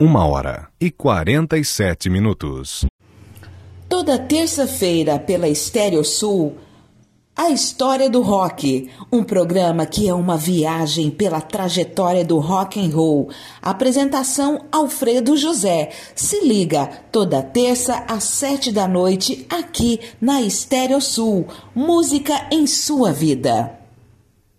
1h47. Toda terça-feira pela Estéreo Sul, A História do Rock, um programa que é uma viagem pela trajetória do rock and roll. Apresentação Alfredo José. Se liga, toda terça às 7 da noite, aqui na Estéreo Sul. Música em sua vida.